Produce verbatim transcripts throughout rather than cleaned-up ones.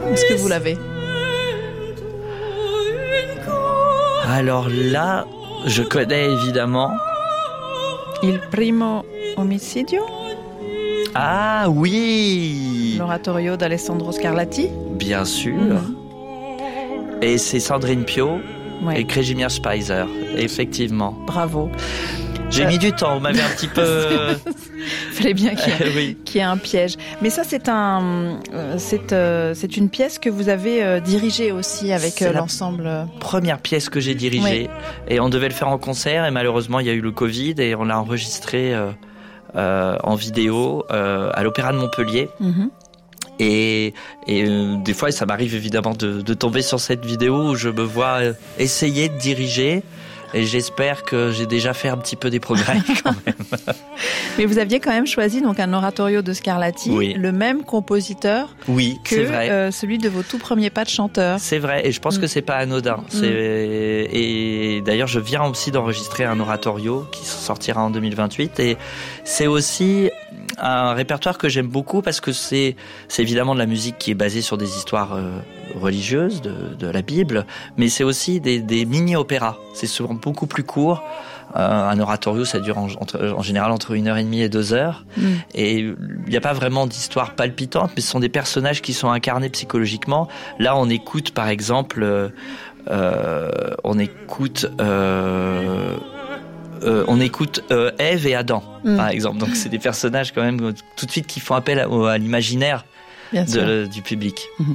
Est-ce que vous l'avez ? Alors là, je connais évidemment... Il primo omicidio ? Ah oui ! L'oratorio d'Alessandro Scarlatti ? Bien sûr. Mmh. Et c'est Sandrine Pio ouais. et Krejimir Speiser, effectivement. Bravo. J'ai euh... mis du temps, vous m'avez un petit peu... Il fallait bien qu'il y, ait, oui. qu'il y ait un piège. Mais ça, c'est, un, euh, c'est, euh, c'est une pièce que vous avez euh, dirigée aussi avec euh, l'ensemble. Première pièce que j'ai dirigée. Oui. Et on devait le faire en concert et malheureusement, il y a eu le Covid et on l'a enregistré euh, euh, en vidéo euh, à l'Opéra de Montpellier. Mm-hmm. Et, et euh, des fois, ça m'arrive évidemment de, de tomber sur cette vidéo où je me vois essayer de diriger. Et j'espère que j'ai déjà fait un petit peu des progrès quand même. Mais vous aviez quand même choisi donc un oratorio de Scarlatti, oui. le même compositeur oui, que c'est vrai. Euh, celui de vos tout premiers pas de chanteur. C'est vrai, et je pense mmh. que c'est pas anodin. C'est... Mmh. Et d'ailleurs, je viens aussi d'enregistrer un oratorio qui sortira en deux mille vingt-huit. Et c'est aussi un répertoire que j'aime beaucoup parce que c'est, c'est évidemment de la musique qui est basée sur des histoires euh, religieuses de, de la Bible, mais c'est aussi des, des mini-opéras. C'est souvent beaucoup plus court. Euh, un oratorio, ça dure en, entre, en général entre une heure et demie et deux heures. Mm. Et il n'y a pas vraiment d'histoire palpitante, mais ce sont des personnages qui sont incarnés psychologiquement. Là, on écoute, par exemple, euh, euh, on écoute... Euh, Euh, on écoute euh, Ève et Adam, mmh. par exemple. Donc, c'est des personnages quand même tout de suite qui font appel à, à l'imaginaire de, du public. Mmh.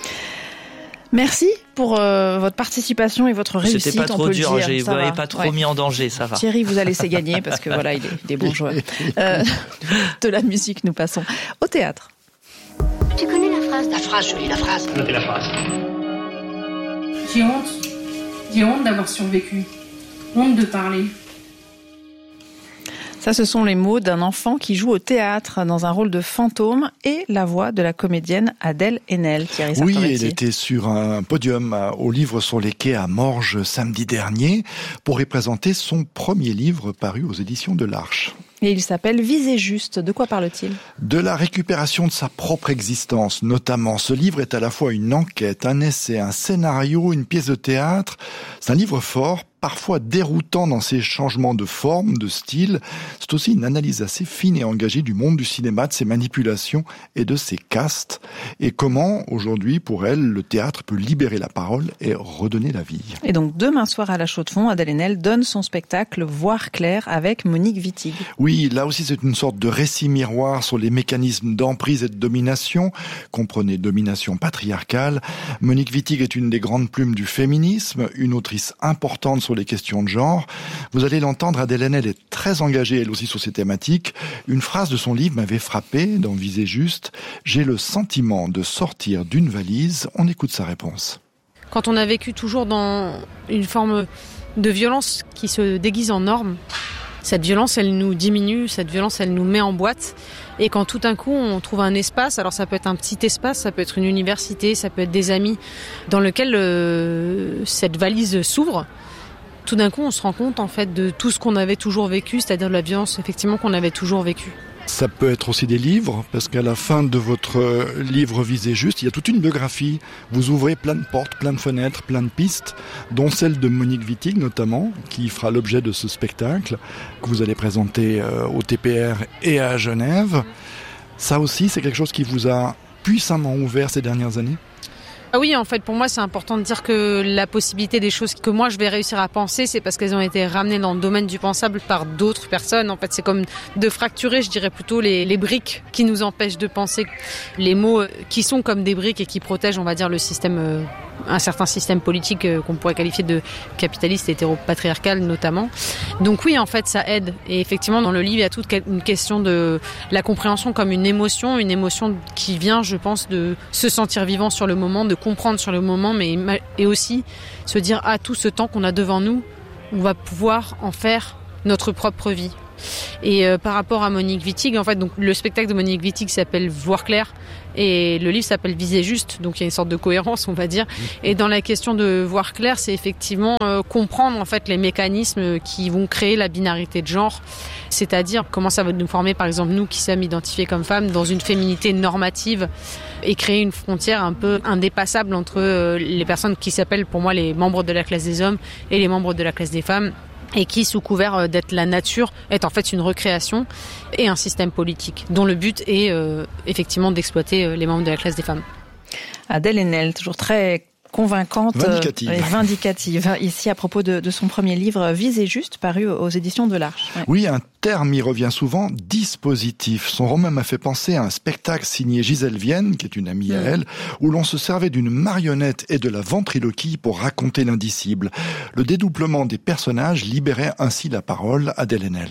Merci pour euh, votre participation et votre réussite. C'était pas trop dur, dire, vous n'avez pas trop ouais. mis en danger, ça va. Thierry vous a laissé gagner parce que voilà, il est, il est bon joueur. Euh, de la musique, nous passons au théâtre. Tu connais la phrase ? La phrase, Julie, la phrase. Notez la phrase. J'ai honte. J'ai honte d'avoir survécu. Honte de parler. Ça, ce sont les mots d'un enfant qui joue au théâtre dans un rôle de fantôme et la voix de la comédienne Adèle Haenel. Thierry Sartoretti. Oui, elle était sur un podium au Livre sur les quais à Morges samedi dernier pour représenter son premier livre paru aux éditions de l'Arche. Et il s'appelle Viser juste. De quoi parle-t-il ? De la récupération de sa propre existence, notamment. Ce livre est à la fois une enquête, un essai, un scénario, une pièce de théâtre. C'est un livre fort, parfois déroutant dans ses changements de forme, de style. C'est aussi une analyse assez fine et engagée du monde du cinéma, de ses manipulations et de ses castes. Et comment, aujourd'hui, pour elle, le théâtre peut libérer la parole et redonner la vie. Et donc, demain soir à la Chaux-de-Fonds, Adèle Haenel donne son spectacle Voir clair avec Monique Wittig. Oui, là aussi c'est une sorte de récit miroir sur les mécanismes d'emprise et de domination. Comprenez, domination patriarcale. Monique Wittig est une des grandes plumes du féminisme, une autrice importante sur les questions de genre. Vous allez l'entendre, Adèle Haenel est très engagée elle aussi sur ces thématiques. Une phrase de son livre m'avait frappé dans Viser juste. J'ai le sentiment de sortir d'une valise. On écoute sa réponse. Quand on a vécu toujours dans une forme de violence qui se déguise en norme, cette violence, elle nous diminue, cette violence, elle nous met en boîte. Et quand tout d'un coup, on trouve un espace, alors ça peut être un petit espace, ça peut être une université, ça peut être des amis, dans lequel euh, cette valise s'ouvre, tout d'un coup, on se rend compte en fait de tout ce qu'on avait toujours vécu, c'est-à-dire de la violence effectivement qu'on avait toujours vécue. Ça peut être aussi des livres, parce qu'à la fin de votre livre Viser juste, il y a toute une biographie. Vous ouvrez plein de portes, plein de fenêtres, plein de pistes, dont celle de Monique Wittig notamment, qui fera l'objet de ce spectacle que vous allez présenter au T P R et à Genève. Ça aussi, c'est quelque chose qui vous a puissamment ouvert ces dernières années ? Ah oui, en fait, pour moi, c'est important de dire que la possibilité des choses que moi, je vais réussir à penser, c'est parce qu'elles ont été ramenées dans le domaine du pensable par d'autres personnes. En fait, c'est comme de fracturer, je dirais plutôt, les, les briques qui nous empêchent de penser. Les mots qui sont comme des briques et qui protègent, on va dire, le système, euh, un certain système politique euh, qu'on pourrait qualifier de capitaliste, hétéropatriarcal notamment. Donc oui, en fait, ça aide. Et effectivement, dans le livre, il y a toute une question de la compréhension comme une émotion, une émotion qui vient, je pense, de se sentir vivant sur le moment, de comprendre sur le moment, mais et aussi se dire ah tout ce temps qu'on a devant nous, on va pouvoir en faire notre propre vie. Et euh, par rapport à Monique Wittig, en fait, donc le spectacle de Monique Wittig s'appelle Voir clair et le livre s'appelle Viser juste, donc il y a une sorte de cohérence, on va dire. Et dans la question de voir clair, c'est effectivement euh, comprendre en fait les mécanismes qui vont créer la binarité de genre, c'est-à-dire comment ça va nous former, par exemple nous qui sommes identifiés comme femmes, dans une féminité normative et créer une frontière un peu indépassable entre euh, les personnes qui s'appellent pour moi les membres de la classe des hommes et les membres de la classe des femmes, et qui, sous couvert d'être la nature, est en fait une recréation et un système politique dont le but est euh, effectivement d'exploiter les membres de la classe des femmes. Adèle Haenel, toujours très convaincante vindicative. et vindicative ici à propos de, de son premier livre Viser juste, paru aux éditions de l'Arche. Ouais. Oui, un terme y revient souvent, dispositif. Son roman m'a fait penser à un spectacle signé Gisèle Vienne, qui est une amie à elle, où l'on se servait d'une marionnette et de la ventriloquie pour raconter l'indicible. Le dédoublement des personnages libérait ainsi la parole. Adèle Haenel.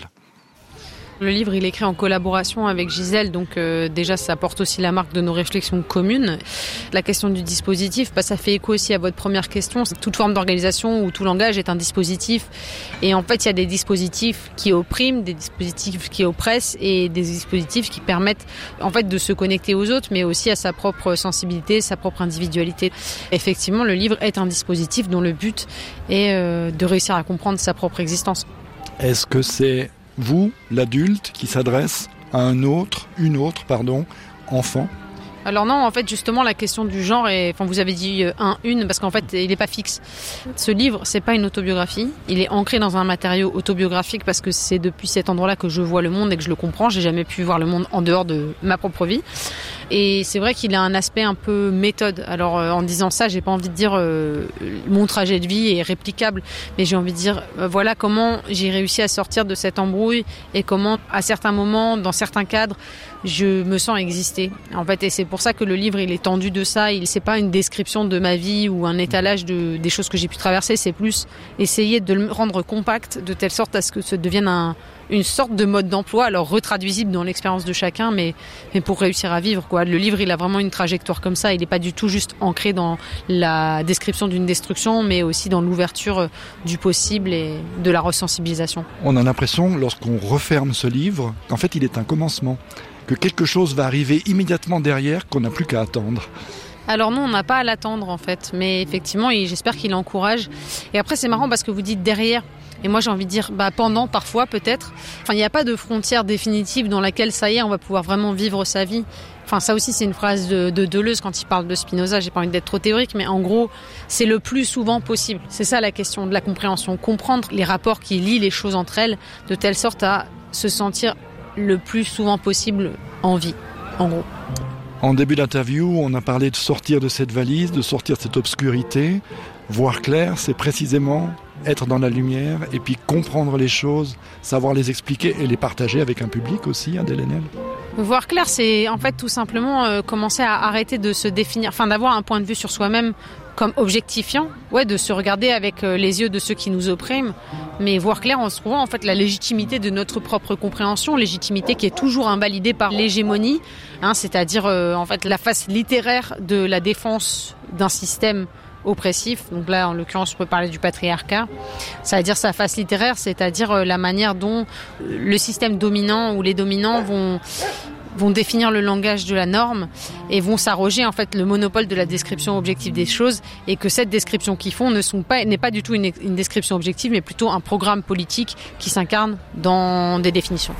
Le livre, il est écrit en collaboration avec Gisèle, donc euh, déjà ça porte aussi la marque de nos réflexions communes. La question du dispositif, bah, ça fait écho aussi à votre première question. C'est toute forme d'organisation où tout langage est un dispositif. Et en fait, il y a des dispositifs qui oppriment, des dispositifs qui oppressent et des dispositifs qui permettent en fait de se connecter aux autres, mais aussi à sa propre sensibilité, sa propre individualité. Effectivement, le livre est un dispositif dont le but est euh, de réussir à comprendre sa propre existence. Est-ce que c'est vous, l'adulte, qui s'adresse à un autre, une autre, pardon, enfant? Alors non, en fait, justement, la question du genre est, enfin, vous avez dit un, une, parce qu'en fait, il n'est pas fixe. Ce livre, c'est pas une autobiographie. Il est ancré dans un matériau autobiographique parce que c'est depuis cet endroit-là que je vois le monde et que je le comprends. J'ai jamais pu voir le monde en dehors de ma propre vie. Et c'est vrai qu'il a un aspect un peu méthode. Alors, euh, en disant ça, j'ai pas envie de dire euh, mon trajet de vie est réplicable, mais j'ai envie de dire euh, voilà comment j'ai réussi à sortir de cette embrouille et comment, à certains moments, dans certains cadres, je me sens exister. En fait, et c'est pour ça que le livre, il est tendu de ça. Il c'est pas une description de ma vie ou un étalage de des choses que j'ai pu traverser. C'est plus essayer de le rendre compact de telle sorte à ce que ça devienne un une sorte de mode d'emploi, alors retraduisible dans l'expérience de chacun, mais, mais pour réussir à vivre, quoi. Le livre, il a vraiment une trajectoire comme ça. Il n'est pas du tout juste ancré dans la description d'une destruction, mais aussi dans l'ouverture du possible et de la resensibilisation. On a l'impression, lorsqu'on referme ce livre, qu'en fait, il est un commencement, que quelque chose va arriver immédiatement derrière, qu'on n'a plus qu'à attendre. Alors non, on n'a pas à l'attendre en fait, mais effectivement, j'espère qu'il encourage. Et après, c'est marrant parce que vous dites derrière. Et moi, j'ai envie de dire, bah, pendant, parfois, peut-être. Enfin, il n'y a pas de frontière définitive dans laquelle, ça y est, on va pouvoir vraiment vivre sa vie. Enfin, ça aussi, c'est une phrase de, de Deleuze quand il parle de Spinoza. J'ai pas envie d'être trop théorique, mais en gros, c'est le plus souvent possible. C'est ça la question de la compréhension. Comprendre les rapports qui lient les choses entre elles, de telle sorte à se sentir le plus souvent possible en vie, en gros. En début d'interview, on a parlé de sortir de cette valise, de sortir de cette obscurité. Voir clair, c'est précisément être dans la lumière et puis comprendre les choses, savoir les expliquer et les partager avec un public aussi, Adèle Haenel. Voir clair, c'est en fait tout simplement euh, commencer à arrêter de se définir, enfin d'avoir un point de vue sur soi-même comme objectifiant, ouais, de se regarder avec euh, les yeux de ceux qui nous oppriment, mais voir clair en se trouvant en fait la légitimité de notre propre compréhension, légitimité qui est toujours invalidée par l'hégémonie, hein, c'est-à-dire euh, en fait la face littéraire de la défense d'un système oppressif. Donc là, en l'occurrence, on peut parler du patriarcat. Ça veut dire sa face littéraire, c'est-à-dire la manière dont le système dominant ou les dominants vont vont définir le langage de la norme et vont s'arroger en fait le monopole de la description objective des choses, et que cette description qu'ils font ne sont pas n'est pas du tout une, une description objective, mais plutôt un programme politique qui s'incarne dans des définitions.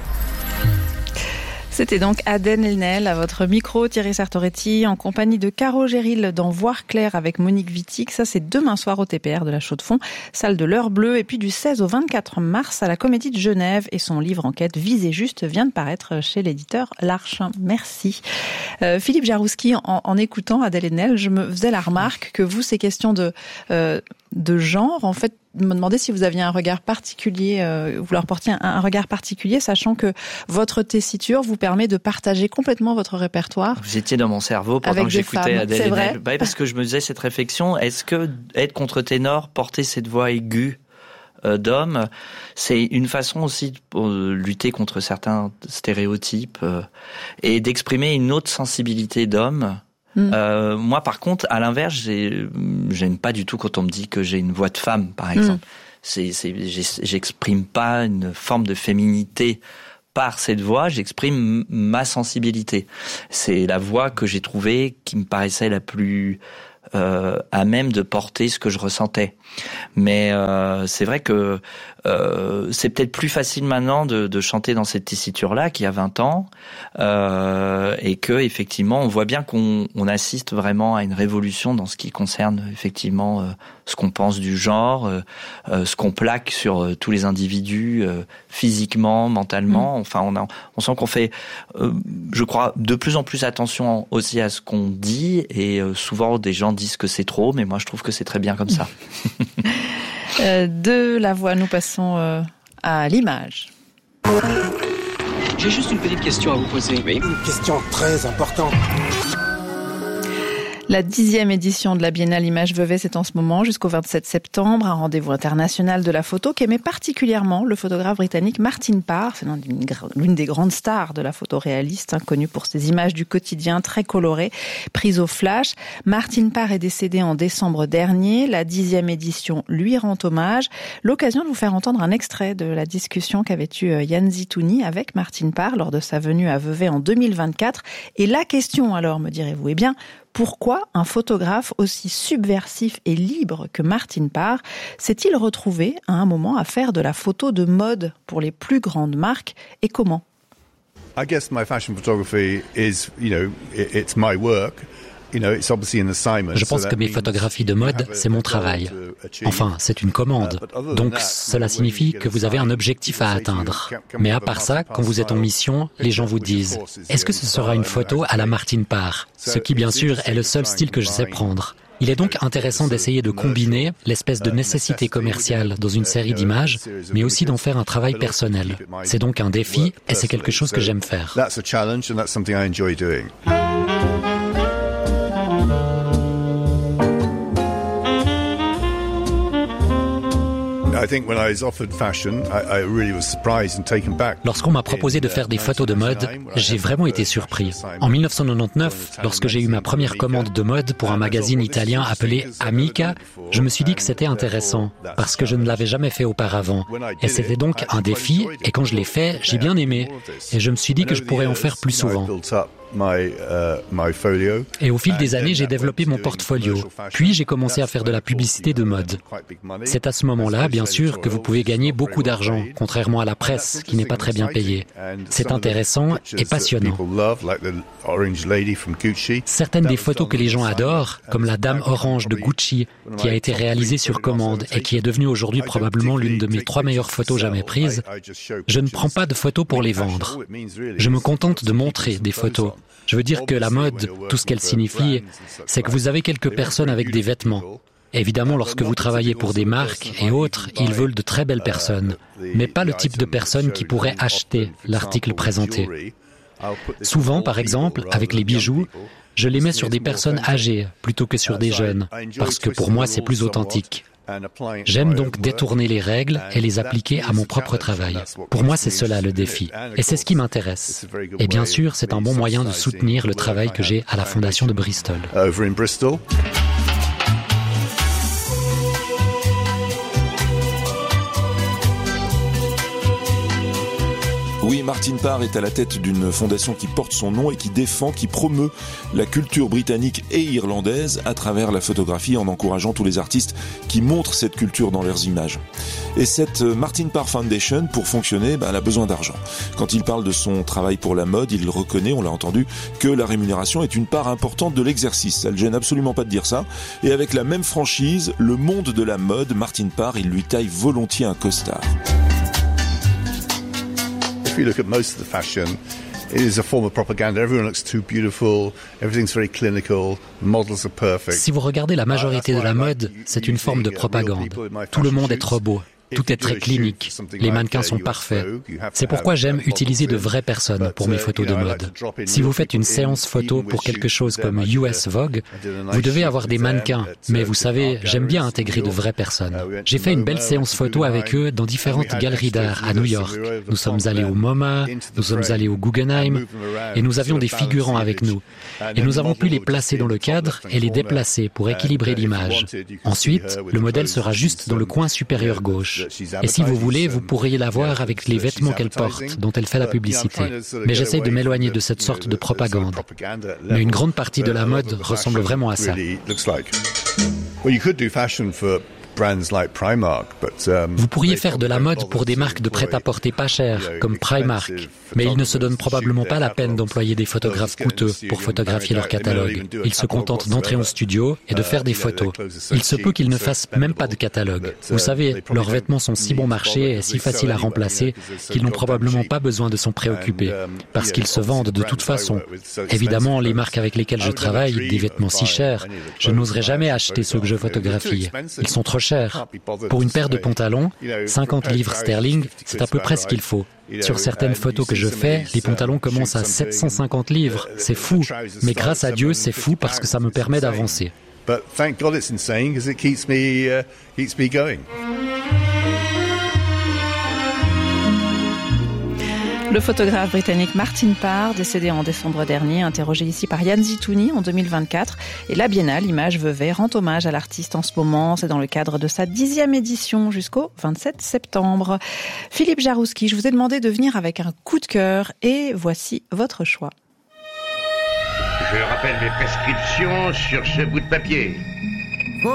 C'était donc Adèle Haenel à votre micro, Thierry Sartoretti, en compagnie de Caro Géril dans Voir clair avec Monique Wittig. Ça, c'est demain soir au T P R de la Chaux-de-Fonds, salle de l'Heure Bleue. Et puis du seize au vingt-quatre mars à la Comédie de Genève. Et son livre enquête Viser juste vient de paraître chez l'éditeur L'Arche. Merci. Euh, Philippe Jarouski, en, en écoutant Adèle Haenel, je me faisais la remarque que vous, ces questions de, euh, de genre, en fait, me demandais si vous aviez un regard particulier, euh, vous leur portiez un, un regard particulier, sachant que votre tessiture vous permet de partager complètement votre répertoire. Vous étiez dans mon cerveau pendant que j'écoutais Adèle Haenel. C'est vrai. Bah, parce que je me disais cette réflexion, est-ce que être contre-ténor, porter cette voix aiguë euh, d'homme, c'est une façon aussi de euh, lutter contre certains stéréotypes euh, et d'exprimer une autre sensibilité d'homme. Mmh. Euh, moi, par contre, à l'inverse, j'ai, j'aime pas du tout quand on me dit que j'ai une voix de femme, par exemple. Mmh. c'est, c'est, j'exprime pas une forme de féminité par cette voix, j'exprime ma sensibilité. C'est la voix que j'ai trouvée qui me paraissait la plus euh, à même de porter ce que je ressentais. Mais euh, c'est vrai que euh, c'est peut-être plus facile maintenant de, de chanter dans cette tessiture-là qu'il y a vingt ans, euh, et que effectivement, on voit bien qu'on on assiste vraiment à une révolution dans ce qui concerne effectivement euh, ce qu'on pense du genre, euh, euh, ce qu'on plaque sur euh, tous les individus euh, physiquement, mentalement. Mmh. Enfin, on, a, on sent qu'on fait, euh, je crois, de plus en plus attention aussi à ce qu'on dit, et euh, souvent des gens disent que c'est trop, mais moi je trouve que c'est très bien comme ça. euh, de la voix, nous passons euh, à l'image. J'ai juste une petite question à vous poser. Oui. Une question très importante. La dixième édition de la Biennale Images Vevey, c'est en ce moment jusqu'au vingt-sept septembre, un rendez-vous international de la photo qu'aimait particulièrement le photographe britannique Martin Parr. C'est l'une des grandes stars de la photo réaliste, hein, connue pour ses images du quotidien très colorées, prises au flash. Martin Parr est décédé en décembre dernier. La dixième édition lui rend hommage. L'occasion de vous faire entendre un extrait de la discussion qu'avait eue Yann Zitouni avec Martin Parr lors de sa venue à Vevey en deux mille vingt-quatre. Et la question alors, me direz-vous, eh bien, pourquoi un photographe aussi subversif et libre que Martin Parr s'est-il retrouvé à un moment à faire de la photo de mode pour les plus grandes marques, et comment? I guess my fashion photography is, you know, it's my work. Je pense que mes photographies de mode, c'est mon travail. Enfin, c'est une commande. Donc, cela signifie que vous avez un objectif à atteindre. Mais à part ça, quand vous êtes en mission, les gens vous disent « Est-ce que ce sera une photo à la Martin Parr ?» Ce qui, bien sûr, est le seul style que je sais prendre. Il est donc intéressant d'essayer de combiner l'espèce de nécessité commerciale dans une série d'images, mais aussi d'en faire un travail personnel. C'est donc un défi et c'est quelque chose que j'aime faire. Lorsqu'on m'a proposé de faire des photos de mode, j'ai vraiment été surpris. En dix-neuf cent quatre-vingt-dix-neuf, lorsque j'ai eu ma première commande de mode pour un magazine italien appelé Amica, je me suis dit que c'était intéressant, parce que je ne l'avais jamais fait auparavant. Et c'était donc un défi, et quand je l'ai fait, j'ai bien aimé. Et je me suis dit que je pourrais en faire plus souvent. Et au fil des années, j'ai développé mon portfolio. Puis j'ai commencé à faire de la publicité de mode. C'est à ce moment-là, bien sûr, que vous pouvez gagner beaucoup d'argent, contrairement à la presse, qui n'est pas très bien payée. C'est intéressant et passionnant. Certaines des photos que les gens adorent, comme la Dame Orange de Gucci, qui a été réalisée sur commande et qui est devenue aujourd'hui probablement l'une de mes trois meilleures photos jamais prises, je ne prends pas de photos pour les vendre. Je me contente de montrer des photos. Je veux dire que la mode, tout ce qu'elle signifie, c'est que vous avez quelques personnes avec des vêtements. Évidemment, lorsque vous travaillez pour des marques et autres, ils veulent de très belles personnes, mais pas le type de personnes qui pourraient acheter l'article présenté. Souvent, par exemple, avec les bijoux, je les mets sur des personnes âgées plutôt que sur des jeunes, parce que pour moi, c'est plus authentique. J'aime donc détourner les règles et les appliquer à mon propre travail. Pour moi, c'est cela le défi. Et c'est ce qui m'intéresse. Et bien sûr, c'est un bon moyen de soutenir le travail que j'ai à la Fondation de Bristol. Oui, Martin Parr est à la tête d'une fondation qui porte son nom et qui défend, qui promeut la culture britannique et irlandaise à travers la photographie en encourageant tous les artistes qui montrent cette culture dans leurs images. Et cette Martin Parr Foundation, pour fonctionner, ben, elle a besoin d'argent. Quand il parle de son travail pour la mode, il reconnaît, on l'a entendu, que la rémunération est une part importante de l'exercice. Ça ne le gêne absolument pas de dire ça. Et avec la même franchise, le monde de la mode, Martin Parr, il lui taille volontiers un costard. If you look at most of the fashion, it is a form of propaganda. Everyone looks too beautiful. Everything's very clinical. The models are perfect. Si vous regardez la majorité de la mode, c'est une forme de propagande. Tout le monde est trop beau. Tout est très clinique. Les mannequins sont parfaits. C'est pourquoi j'aime utiliser de vraies personnes pour mes photos de mode. Si vous faites une séance photo pour quelque chose comme U S Vogue, vous devez avoir des mannequins. Mais vous savez, j'aime bien intégrer de vraies personnes. J'ai fait une belle séance photo avec eux dans différentes galeries d'art à New York. Nous sommes allés au MoMA, nous sommes allés au Guggenheim, et nous avions des figurants avec nous. Et nous avons pu les placer dans le cadre et les déplacer pour équilibrer l'image. Ensuite, le modèle sera juste dans le coin supérieur gauche. moche. Et si vous voulez, vous pourriez la voir avec les vêtements qu'elle porte, dont elle fait la publicité. Mais j'essaie de m'éloigner de cette sorte de propagande. Mais une grande partie de la mode ressemble vraiment à ça. Vous pourriez faire de la mode pour des marques de prêt-à-porter pas chères, comme Primark, mais ils ne se donnent probablement pas la peine d'employer des photographes coûteux pour photographier leur catalogue. Ils se contentent d'entrer en studio et de faire des photos. Il se peut qu'ils ne fassent même pas de catalogue. Vous savez, leurs vêtements sont si bon marché et si faciles à remplacer qu'ils n'ont probablement pas besoin de s'en préoccuper, parce qu'ils se vendent de toute façon. Évidemment, les marques avec lesquelles je travaille, des vêtements si chers, je n'oserais jamais acheter ceux que je photographie. Ils sont trop cher. Pour une paire de pantalons, cinquante livres sterling, c'est à peu près ce qu'il faut. Sur certaines photos que je fais, les pantalons commencent à sept cent cinquante livres. C'est fou. Mais grâce à Dieu, c'est fou parce que ça me permet d'avancer. Le photographe britannique Martin Parr, décédé en décembre dernier, interrogé ici par Yann Zitouni en deux mille vingt-quatre. Et la Biennale Images Vevey rend hommage à l'artiste en ce moment. C'est dans le cadre de sa dixième édition jusqu'au vingt-sept septembre. Philippe Jarouski, je vous ai demandé de venir avec un coup de cœur et voici votre choix. Je rappelle mes prescriptions sur ce bout de papier.